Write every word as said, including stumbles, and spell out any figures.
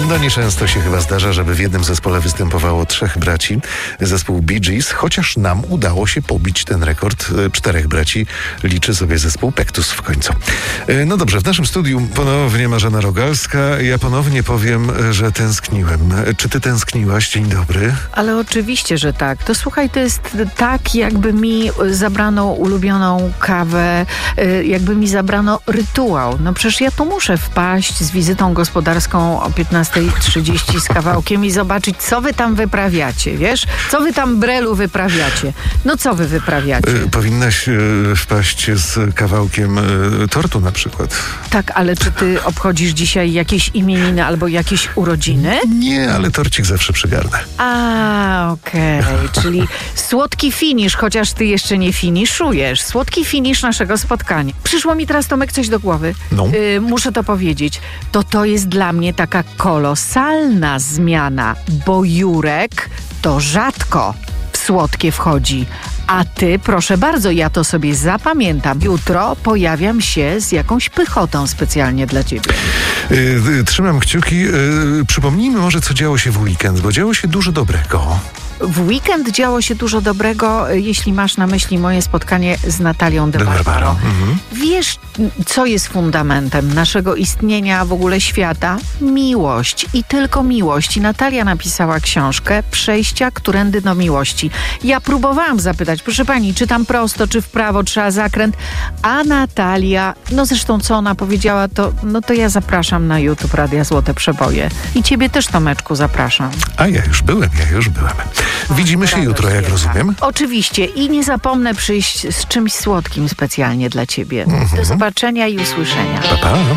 No nieczęsto się chyba zdarza, żeby w jednym zespole występowało trzech braci. Zespół Bee Gees, chociaż nam udało się pobić ten rekord czterech braci. Liczy sobie zespół Pektus w końcu. No dobrze, w naszym studiu ponownie Marzena Rogalska. Ja ponownie powiem, że tęskniłem. Czy ty tęskniłaś? Dzień dobry. Ale oczywiście, że tak. To słuchaj, to jest tak, jakby mi zabrano ulubioną kawę, jakby mi zabrano rytuał. No przecież ja tu muszę wpaść z wizytą gospodarską o piętnasta trzydzieści z kawałkiem i zobaczyć, co wy tam wyprawiacie, wiesz? Co wy tam, Brelu, wyprawiacie? No co wy wyprawiacie? Y, powinnaś y, wpaść z kawałkiem y, tortu na przykład. Tak, ale czy ty obchodzisz dzisiaj jakieś imieniny albo jakieś urodziny? Nie, ale torcik zawsze przygarnę. A, okej, okay. Czyli słodki finisz, chociaż ty jeszcze nie finiszujesz. Słodki finisz naszego spotkania. Przyszło mi teraz, Tomek, coś do głowy. No. Y, muszę to powiedzieć. To to jest dla mnie taka kolosalna zmiana, bo Jurek to rzadko w słodkie wchodzi. A ty, proszę bardzo, ja to sobie zapamiętam. Jutro pojawiam się z jakąś pychotą specjalnie dla ciebie. Yy, trzymam kciuki. Yy, przypomnijmy może, co działo się w weekend, bo działo się dużo dobrego. W weekend działo się dużo dobrego, jeśli masz na myśli moje spotkanie z Natalią de Barbaro. Mhm. Wiesz, co jest fundamentem naszego istnienia, w ogóle świata? Miłość i tylko miłość. I Natalia napisała książkę Przejścia którędy do miłości. Ja próbowałam zapytać, proszę pani, czy tam prosto, czy w prawo, trzeba zakręt, a Natalia, no zresztą co ona powiedziała, to no to ja zapraszam na YouTube Radia Złote Przeboje. I ciebie też, Tomeczku, zapraszam. A ja już byłem, ja już byłem. Widzimy się jutro, jak rozumiem. Oczywiście. I nie zapomnę przyjść z czymś słodkim specjalnie dla ciebie. Do zobaczenia i usłyszenia. Pa, pa.